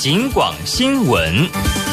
警广新闻。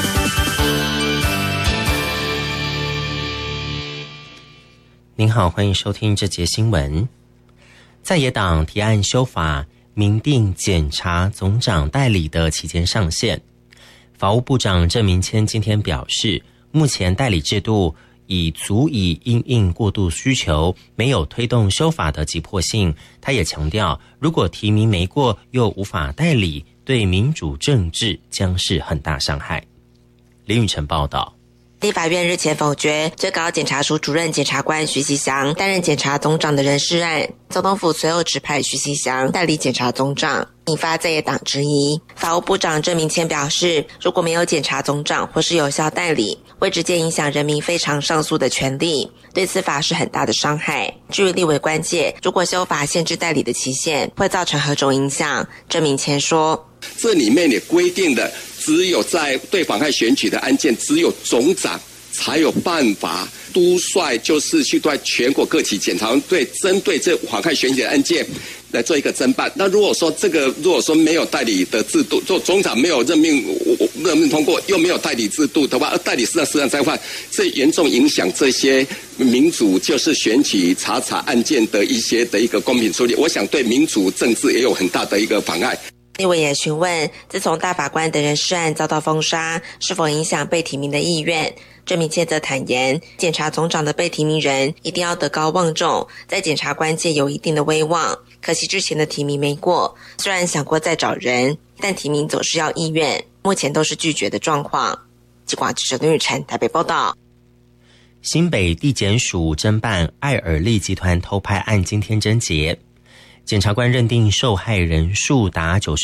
您好，欢迎收听这节新闻。在野党提案修法，明定检察总长代理的期间上限。法务部长郑明谦今天表示，目前代理制度已足以因应过度需求，没有推动修法的急迫性。他也强调，如果提名没过又无法代理，对民主政治将是很大伤害。林宇晨报道。 立法院日前否决最高检察署主任检察官徐锡祥担任检察总长的人事案，总统府随后指派徐锡祥代理检察总长，引发在野党质疑。法务部长郑明谦表示，如果没有检察总长或是有效代理，会直接影响人民非常上诉的权利，对司法是很大的伤害。至于立委关切，如果修法限制代理的期限，会造成何种影响？郑明谦说， 这里面也规定的，只有在对妨害选举的案件，只有总长才有办法督率，就是去对全国各级检察队针对这妨害选举的案件来做一个侦办。那如果说没有代理的制度，做总长没有任命通过，又没有代理制度的话，代理实际上在话，这严重影响这些民主，就是选举查案件的一个公平处理。我想对民主政治也有很大的一个妨碍。 立委也询问，自从大法官的人事案遭到封杀，是否影响被提名的意愿？郑明谦则坦言，检察总长的被提名人一定要德高望重，在检察官界有一定的威望。可惜之前的提名没过，虽然想过再找人，但提名总是要意愿，目前都是拒绝的状况。记者记者林宇晨台北报道。 新北地检署侦办爱尔利集团偷拍案今天侦结，检察官认定受害人数达90